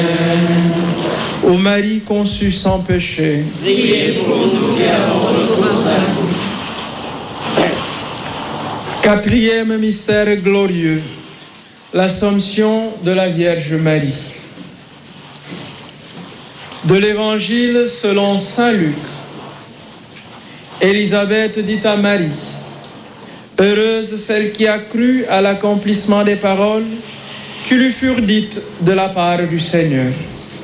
Ô Marie conçue sans péché, Priez pour nous qui avons recours à vous. Quatrième mystère glorieux, l'Assomption de la Vierge Marie. De l'Évangile selon saint Luc. Élisabeth dit à Marie, « Heureuse celle qui a cru à l'accomplissement des paroles qui lui furent dites de la part du Seigneur. »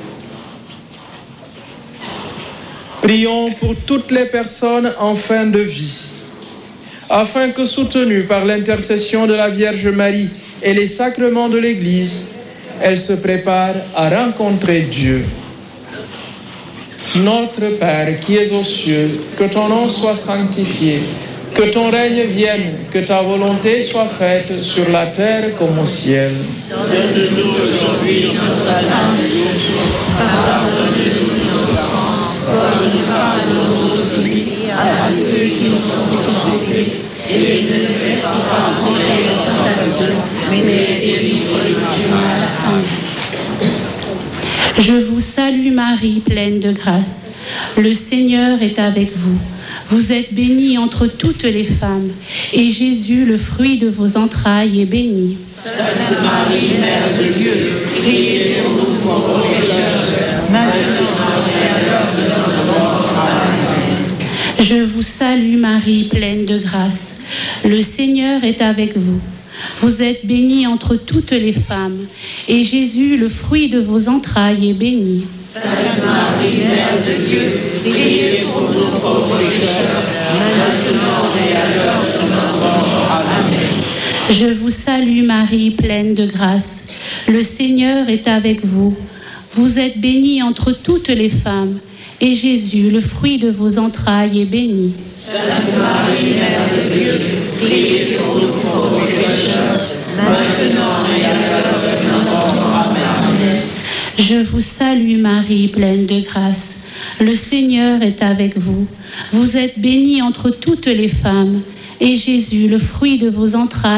Prions pour toutes les personnes en fin de vie, afin que, soutenues par l'intercession de la Vierge Marie et les sacrements de l'Église, elles se préparent à rencontrer Dieu. Notre Père qui es aux cieux, que ton nom soit sanctifié, que ton règne vienne, que ta volonté soit faite sur la terre comme au ciel. Donne-nous aujourd'hui notre pain de ce jour. Pardonne-nous nos offenses, comme nous pardonnons aussi à ceux qui nous ont offensés. Et ne nous laisse pas entrer en tentation, mais délivre-nous du mal. Amen. Je vous salue Marie, pleine de grâce. Le Seigneur est avec vous. Vous êtes bénie entre toutes les femmes, et Jésus, le fruit de vos entrailles, est béni. Sainte Marie, Mère de Dieu, priez pour nous pauvres pécheurs, maintenant et à l'heure de notre mort. Amen. Je vous salue Marie, pleine de grâce. Le Seigneur est avec vous. Vous êtes bénie entre toutes les femmes, et Jésus, le fruit de vos entrailles, est béni. Sainte Marie, Mère de Dieu, priez pour nous pauvres pécheurs, maintenant et à l'heure de notre mort. Amen. Je vous salue Marie, pleine de grâce. Le Seigneur est avec vous. Vous êtes bénie entre toutes les femmes, et Jésus, le fruit de vos entrailles, est béni. Sainte Marie, Mère de Dieu, priez pour nous pauvres pécheurs, maintenant et à l'heure de notre mort. Amen. Je vous salue Marie, pleine de grâce. Le Seigneur est avec vous. Vous êtes bénie entre toutes les femmes, et Jésus, le fruit de vos entrailles,